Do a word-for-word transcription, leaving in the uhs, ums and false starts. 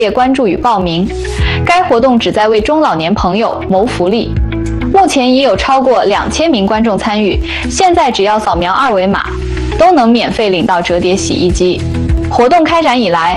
烈关注与报名。该活动旨在为中老年朋友谋福利。目前已有超过两千名观众参与，现在只要扫描二维码，都能免费领到折叠洗衣机。活动开展以来，